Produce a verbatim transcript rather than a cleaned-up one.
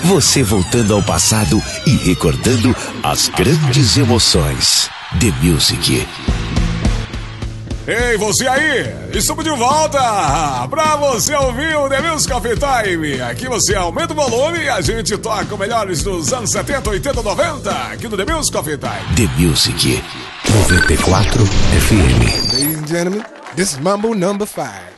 Você voltando ao passado e recordando as grandes emoções. The Music. Ei, você aí! Estamos de volta pra você ouvir o The Music Coffee Time. Aqui você aumenta o volume e a gente toca o melhores dos anos setenta, oitenta, noventa aqui no The Music Coffee Time. The Music noventa e quatro F M. Ladies and gentlemen, this is Mambo number five.